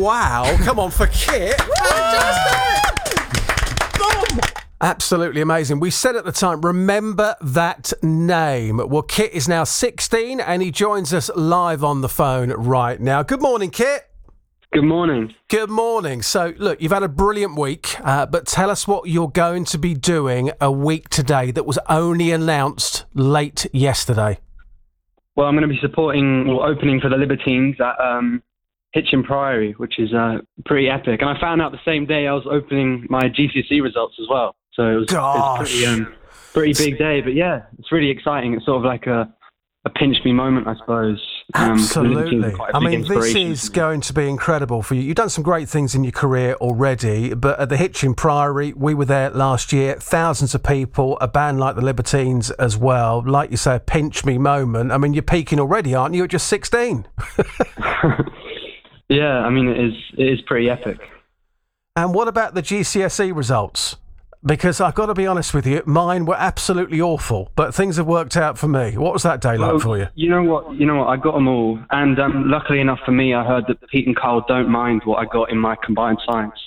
Wow. Come on for Kit. Absolutely amazing. We said at the time, remember that name. Well, Kit is now 16 and he joins us live on the phone right now. Good morning, Kit. Good morning. Good morning. So, look, you've had a brilliant week, but tell us what you're going to be doing a week today that was only announced late yesterday. Well, I'm going to be opening for the Libertines at Hitchin Priory, which is pretty epic. And I found out the same day I was opening my GCSE results as well. So it was pretty big day. But yeah, it's really exciting. It's sort of like a pinch me moment, I suppose. Absolutely. I mean, this is going to be incredible for you. You've done some great things in your career already, but at the Hitchin Priory, we were there last year, thousands of people, a band like the Libertines as well. Like you say, a pinch me moment. I mean, you're peaking already, aren't you, at just 16? Yeah, I mean, it is pretty epic. And what about the GCSE results? Because I've got to be honest with you, mine were absolutely awful, but things have worked out for me. What was that day like for you? You know what? I got them all. And luckily enough for me, I heard that Pete and Carl don't mind what I got in my combined science.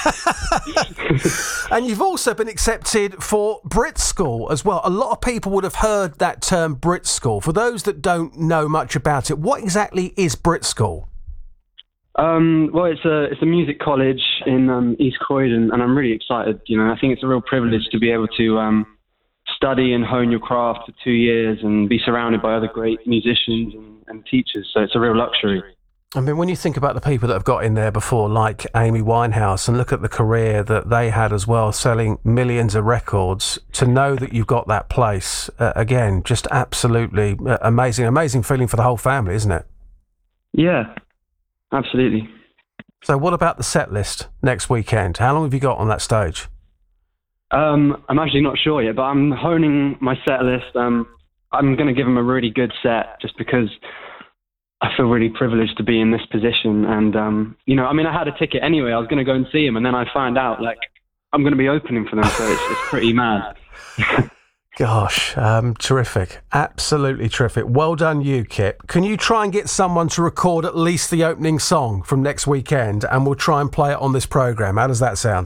And you've also been accepted for Brit School as well. A lot of people would have heard that term Brit School. For those that don't know much about it, what exactly is Brit School? Well, it's a music college in East Croydon, and I'm really excited. I think it's a real privilege to be able to study and hone your craft for 2 years and be surrounded by other great musicians and teachers. So it's a real luxury. I mean, when you think about the people that have got in there before, like Amy Winehouse, and look at the career that they had as well, selling millions of records, to know that you've got that place, again, just absolutely amazing feeling for the whole family, isn't it? Yeah. Absolutely. So what about the set list next weekend? How long have you got on that stage? I'm actually not sure yet, but I'm honing my set list. I'm going to give them a really good set just because I feel really privileged to be in this position. And, I had a ticket anyway. I was going to go and see them, and then I find out, I'm going to be opening for them, so it's pretty mad. Gosh, terrific. Absolutely terrific. Well done you, Kit. Can you try and get someone to record at least the opening song from next weekend, and we'll try and play it on this programme? How does that sound?